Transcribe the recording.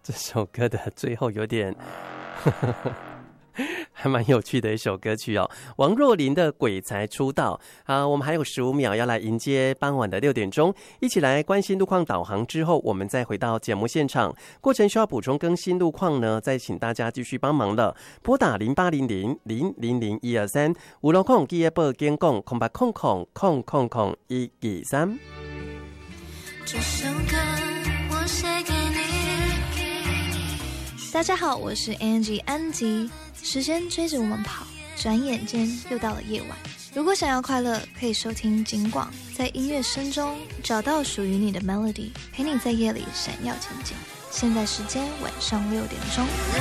这首歌的最后有点还蛮有趣的一首歌曲哦，王若琳的《鬼才出道》啊，我们还有15秒要来迎接傍晚的6点钟，一起来关心路况导航之后，我们再回到节目现场。过程需要补充更新路况呢，再请大家继续帮忙了，拨打0800000123，有路况记得报警讲0800000123。 这首歌我写给你。大家好，我是 Angie 安吉。时间追着我们跑，转眼间又到了夜晚。如果想要快乐，可以收听警广，在音乐声中找到属于你的 melody， 陪你在夜里闪耀前进。现在时间晚上6点钟。